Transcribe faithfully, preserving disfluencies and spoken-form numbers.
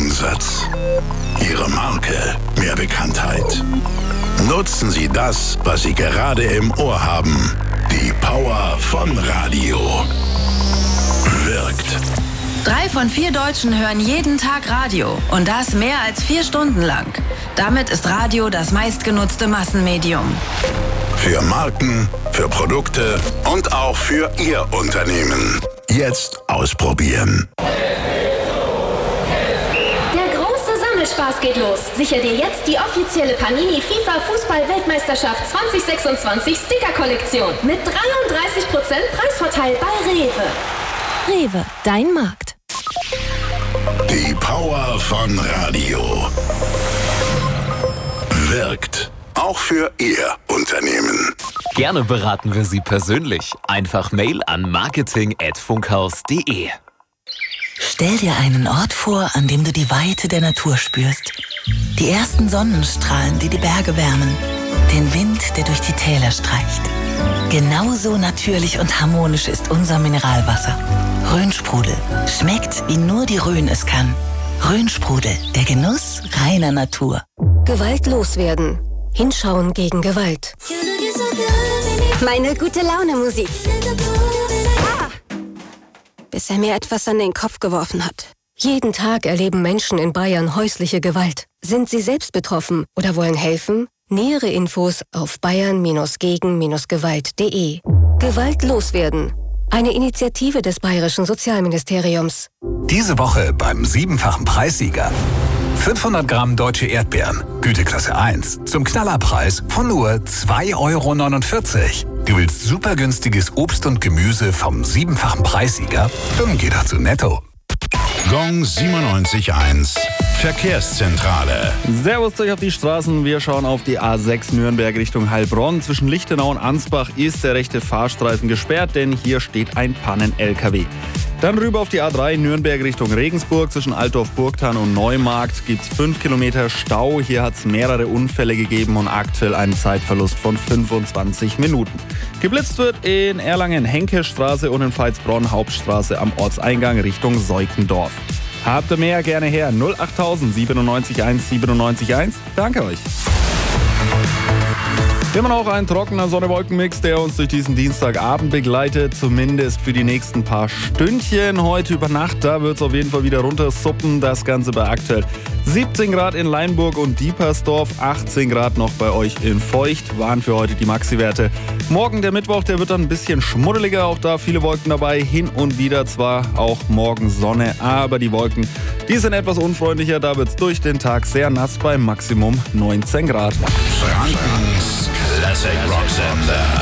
Umsatz. Ihre Marke, mehr Bekanntheit. Nutzen Sie das, was Sie gerade im Ohr haben. Die Power von Radio. Wirkt. Drei von vier Deutschen hören jeden Tag Radio. Und das mehr als vier Stunden lang. Damit ist Radio das meistgenutzte Massenmedium. Für Marken, für Produkte und auch für Ihr Unternehmen. Jetzt ausprobieren. Spaß geht los. Sicher dir jetzt die offizielle Panini FIFA Fußball-Weltmeisterschaft zwanzig sechsundzwanzig Sticker-Kollektion mit dreiunddreißig Prozent Preisvorteil bei Rewe. Rewe, dein Markt. Die Power von Radio. Wirkt. Auch für Ihr Unternehmen. Gerne beraten wir Sie persönlich. Einfach Mail an marketing at funkhaus punkt de. Stell dir einen Ort vor, an dem du die Weite der Natur spürst. Die ersten Sonnenstrahlen, die die Berge wärmen. Den Wind, der durch die Täler streicht. Genauso natürlich und harmonisch ist unser Mineralwasser. Rhönsprudel. Schmeckt, wie nur die Rhön es kann. Rhönsprudel, der Genuss reiner Natur. Gewalt loswerden. Hinschauen gegen Gewalt. Meine gute Laune Musik. Bis er mir etwas an den Kopf geworfen hat. Jeden Tag erleben Menschen in Bayern häusliche Gewalt. Sind sie selbst betroffen oder wollen helfen? Nähere Infos auf bayern gegen gewalt punkt de. Gewalt loswerden. Eine Initiative des Bayerischen Sozialministeriums. Diese Woche beim siebenfachen Preissieger. fünfhundert Gramm deutsche Erdbeeren, Güteklasse eins, zum Knallerpreis von nur zwei Euro neunundvierzig. Du willst super günstiges Obst und Gemüse vom siebenfachen Preissieger? Dann geh doch zu Netto. Gong siebenundneunzig Komma eins. Verkehrszentrale. Servus euch auf die Straßen. Wir schauen auf die A sechs Nürnberg Richtung Heilbronn. Zwischen Lichtenau und Ansbach ist der rechte Fahrstreifen gesperrt, denn hier steht ein Pannen-L K W. Dann rüber auf die A drei Nürnberg Richtung Regensburg. Zwischen Altdorf-Burgthann und Neumarkt gibt es fünf Kilometer Stau. Hier hat es mehrere Unfälle gegeben und aktuell einen Zeitverlust von fünfundzwanzig Minuten. Geblitzt wird in Erlangen-Henke-Straße und in Veitsbronn Hauptstraße am Ortseingang Richtung Seukendorf. Habt ihr mehr, gerne her. null acht tausend siebenundneunzig eins siebenundneunzig eins. Danke euch. Immer noch ein trockener Sonne-Wolken-Mix, der uns durch diesen Dienstagabend begleitet, zumindest für die nächsten paar Stündchen. Heute über Nacht, da wird es auf jeden Fall wieder runtersuppen. Das Ganze bei aktuell siebzehn Grad in Leinburg und Diepersdorf, achtzehn Grad noch bei euch in Feucht, waren für heute die Maxi-Werte. Morgen, der Mittwoch, der wird dann ein bisschen schmuddeliger, auch da viele Wolken dabei, hin und wieder zwar auch morgen Sonne, aber die Wolken, die sind etwas unfreundlicher, da wird es durch den Tag sehr nass bei Maximum neunzehn Grad. Frankens Classic Rock Sender.